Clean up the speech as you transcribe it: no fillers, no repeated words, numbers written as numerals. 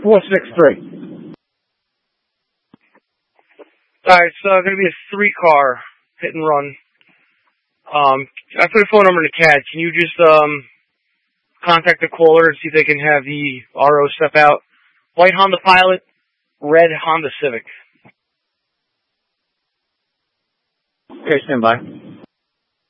463. Alright, so it's going to be a 3-car hit and run. I put a phone number in the CAD. Can you just contact the caller and see if they can have the RO step out? White Honda Pilot, red Honda Civic. Okay, stand by.